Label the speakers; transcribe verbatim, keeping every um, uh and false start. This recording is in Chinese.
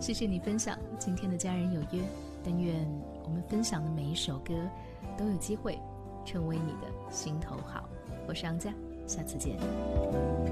Speaker 1: 谢谢你分享今天的家人有约，但愿我们分享的每一首歌都有机会成为你的心头好。我是杨佳，下次见。